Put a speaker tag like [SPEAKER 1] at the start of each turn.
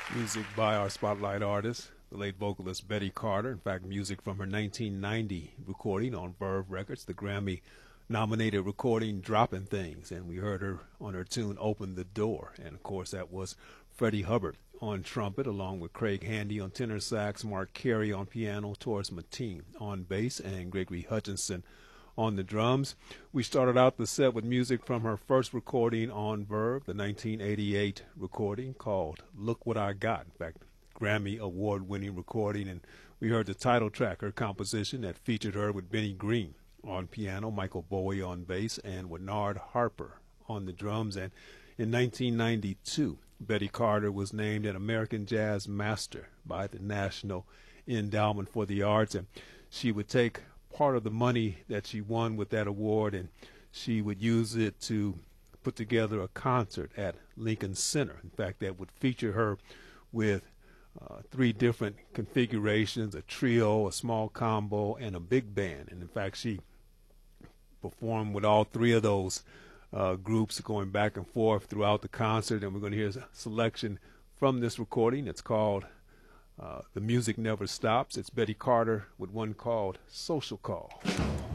[SPEAKER 1] Music by our spotlight artist, the late vocalist Betty Carter. In fact, music from her 1990 recording on Verve Records, the Grammy nominated recording Dropping Things. And we heard her on her tune Open the Door. And of course, that was Freddie Hubbard on trumpet, along with Craig Handy on tenor sax, Mark Carey on piano, Taurus Mateen on bass, and Gregory Hutchinson on the drums. We started out the set with music from her first recording on Verve, the 1988 recording called Look What I Got. In fact, Grammy award-winning recording, and we heard the title track, her composition that featured her with Benny Green on piano, Michael Bowie on bass, and Bernard Harper on the drums. And in 1992, Betty Carter was named an American Jazz Master by the National Endowment for the Arts, and she would take part of the money that she won with that award, and she would use it to put together a concert at Lincoln Center. In fact, that would feature her with three different configurations: a trio, a small combo, and a big band. And in fact, she performed with all three of those groups, going back and forth throughout the concert. And we're going to hear a selection from this recording. It's called The Music Never Stops. It's Betty Carter with one called Social Call.